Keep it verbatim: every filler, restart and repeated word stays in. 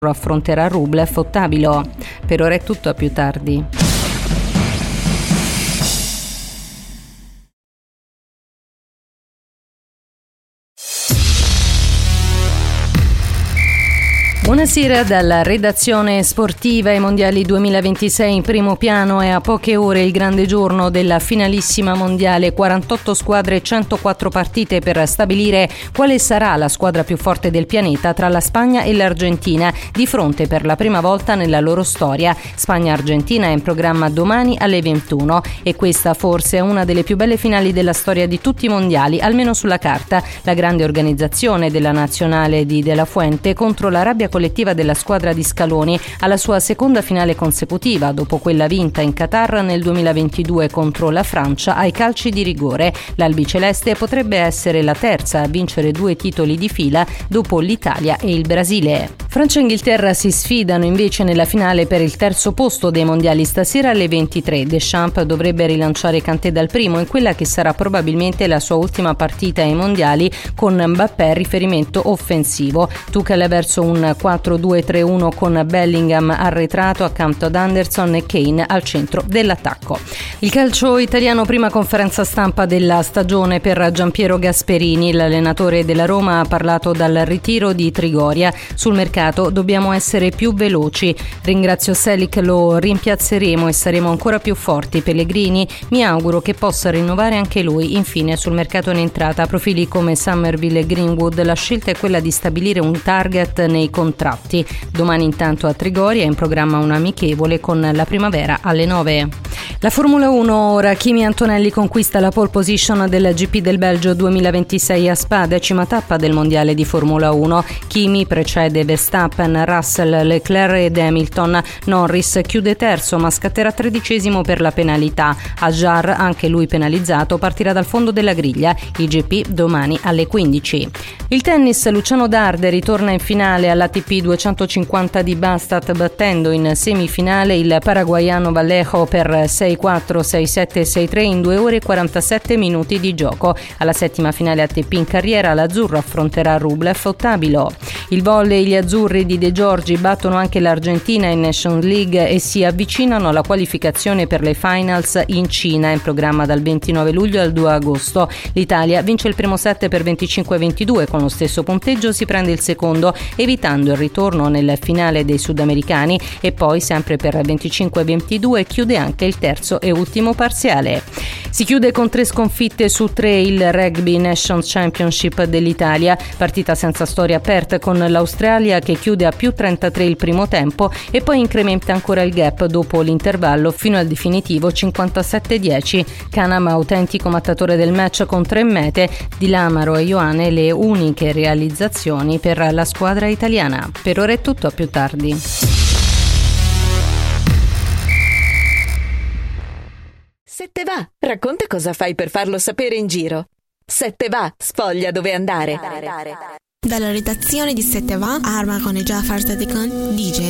affronterà Rublev Ottabilo. Per ora è tutto, a più tardi. Buonasera dalla redazione sportiva. I mondiali duemilaventisei in primo piano e a poche ore il grande giorno della finalissima mondiale. quarantotto squadre e centoquattro partite per stabilire quale sarà la squadra più forte del pianeta tra la Spagna e l'Argentina, di fronte per la prima volta nella loro storia. Spagna-Argentina è in programma domani alle ventuno e questa forse è una delle più belle finali della storia di tutti i mondiali, almeno sulla carta. La grande organizzazione della nazionale di De La Fuente contro la rabbia collettiva della squadra di Scaloni alla sua seconda finale consecutiva, dopo quella vinta in Qatar nel duemilaventidue contro la Francia ai calci di rigore. L'albiceleste potrebbe essere la terza a vincere due titoli di fila dopo l'Italia e il Brasile. Francia e Inghilterra si sfidano invece nella finale per il terzo posto dei mondiali stasera alle ventitré. Deschamps dovrebbe rilanciare Kanté dal primo in quella che sarà probabilmente la sua ultima partita ai mondiali, con Mbappé riferimento offensivo. Tuchel verso un quattro due tre uno con Bellingham arretrato accanto ad Anderson e Kane al centro dell'attacco. Il calcio italiano, prima conferenza stampa della stagione per Giampiero Gasperini. L'allenatore della Roma ha parlato dal ritiro di Trigoria. Sul mercato dobbiamo essere più veloci. Ringrazio Selic, lo rimpiazzeremo e saremo ancora più forti. Pellegrini, mi auguro che possa rinnovare anche lui. Infine, sul mercato in entrata, profili come Summerville e Greenwood, la scelta è quella di stabilire un target nei contratti. Domani intanto a Trigoria è in programma un amichevole con la Primavera alle nove. La Formula uno ora. Kimi Antonelli conquista la pole position del G P del Belgio duemilaventisei a Spa, decima tappa del mondiale di Formula uno. Kimi precede Verstappen, Russell, Leclerc ed Hamilton. Norris chiude terzo ma scatterà tredicesimo per la penalità. Hadjar, anche lui penalizzato, partirà dal fondo della griglia. Il G P domani alle quindici. Il tennis, Luciano Darde ritorna in finale all'A T P duecentocinquanta di Bastad, battendo in semifinale il paraguaiano Vallejo per sei quattro, sei sette e sei tre in due ore e quarantasette minuti di gioco. Alla settima finale A T P in carriera l'azzurro affronterà Rublev Ottabilo. Il volley, gli azzurri di De Giorgi battono anche l'Argentina in Nations League e si avvicinano alla qualificazione per le finals in Cina, in programma dal ventinove luglio al due agosto. L'Italia vince il primo set per venticinque a ventidue, con lo stesso punteggio si prende il secondo, evitando il ritorno nel finale dei sudamericani, e poi sempre per venticinque a ventidue chiude anche il terzo e ultimo parziale. Si chiude con tre sconfitte su tre il Rugby Nations Championship dell'Italia, partita senza storia aperta con l'Australia che chiude a più trentatré il primo tempo e poi incrementa ancora il gap dopo l'intervallo fino al definitivo cinquantasette a dieci. Canam, autentico mattatore del match con tre mete, Di Lamaro e Ioane le uniche realizzazioni per la squadra italiana. Per ora è tutto, a più tardi. Se te va, racconta cosa fai per farlo sapere in giro. Se te va, sfoglia dove andare. Dalla redazione di Se te va, Arma con Jafar Sadikan, D J